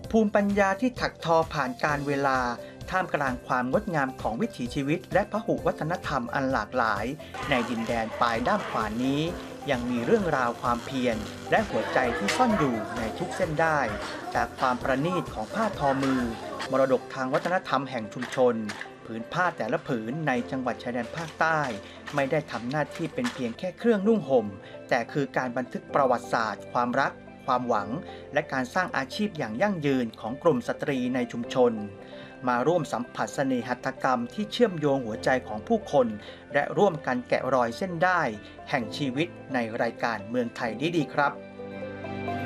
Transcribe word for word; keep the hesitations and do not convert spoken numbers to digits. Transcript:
ภูมิปัญญาที่ถักทอผ่านการเวลาท่ามกลางความงดงามของวิถีชีวิตและพหุวัฒนธรรมอันหลากหลายในดินแดนปลายด้ามขวานนี้ยังมีเรื่องราวความเพียรและหัวใจที่ซ่อนอยู่ในทุกเส้นได้จากความประณีตของผ้าทอมือมรดกทางวัฒนธรรมแห่งชุมชนผืนผ้าแต่ละผืนในจังหวัดชายแดนภาคใต้ไม่ได้ทำหน้าที่เป็นเพียงแค่เครื่องนุ่งห่มแต่คือการบันทึกประวัติศาสตร์ความรักความหวังและการสร้างอาชีพอย่างยั่งยืนของกลุ่มสตรีในชุมชนมาร่วมสัมผัสเสน่หัตถกรรมที่เชื่อมโยงหัวใจของผู้คนและร่วมกันแกะรอยเส้นได้แห่งชีวิตในรายการเมืองไทยดีๆครับ